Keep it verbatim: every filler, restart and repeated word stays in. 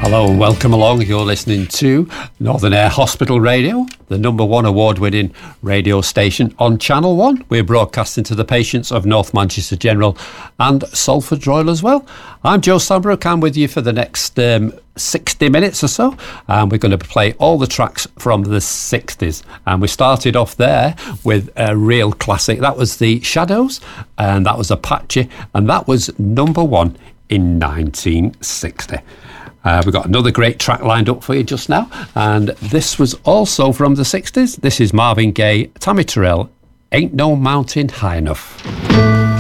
Hello and welcome along. You're listening to Northern Air Hospital Radio, the number one award-winning radio station on Channel one. We're broadcasting to the patients of North Manchester General and Salford Royal as well. I'm Joe Stanbrook. I'm with you for the next um, sixty minutes or so, and we're going to play all the tracks from the sixties. And we started off there with a real classic. That was the Shadows, and that was Apache, and that was number one in nineteen sixty. Uh, we've got another great track lined up for you just now, and this was also from the sixties. This is Marvin Gaye, Tammy Terrell, Ain't No Mountain High Enough.